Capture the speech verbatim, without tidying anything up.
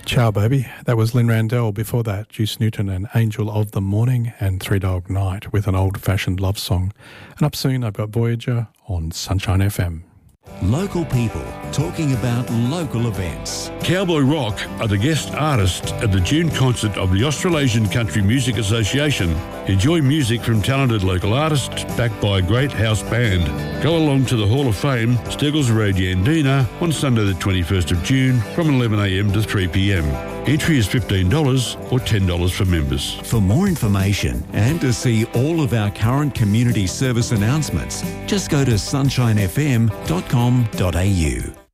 Ciao Baby, that was Lynn Randell. Before that, Juice Newton and Angel of the Morning and Three Dog Night with an old-fashioned love song. And up soon I've got Voyager on Sunshine F M. Local people talking about local events. Cowboy Rock are the guest artists at the June concert of the Australasian Country Music Association. Enjoy music from talented local artists backed by a great house band. Go along to the Hall of Fame, Steggles Road, Yandina on Sunday the twenty-first of June from eleven a m to three p m. Entry is fifteen dollars or ten dollars for members. For more information and to see all of our current community service announcements, just go to sunshine f m dot com dot a u.